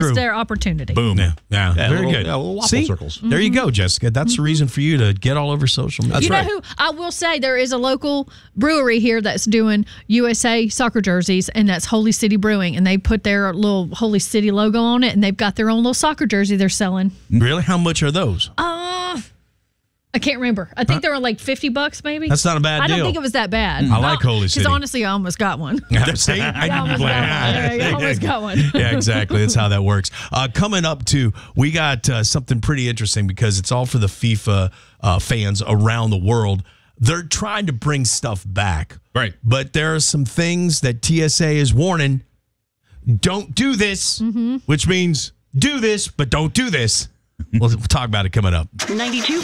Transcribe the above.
It's their opportunity. Boom. Yeah. Very good. Little waffle See? circles. There you go, Jessica. That's the reason for you to get all over social media. That's You know right. who? I will say there is a local brewery here that's doing USA soccer jerseys, and that's Holy City Brewing, and they put their little Holy City logo on it, and they've got their own little soccer jersey they're selling. Really? How much are those? I can't remember. I think they were like $50 maybe. That's not a bad I deal. don't think it was that bad. I like Holy City. Because honestly, I almost got one. See? I almost got one. Yeah, exactly. That's how that works. Coming up, too, we got something pretty interesting because it's all for the FIFA fans around the world. They're trying to bring stuff back. Right. But there are some things that TSA is warning. Don't do this, which means do this, but don't do this. We'll talk about it coming up. 92.5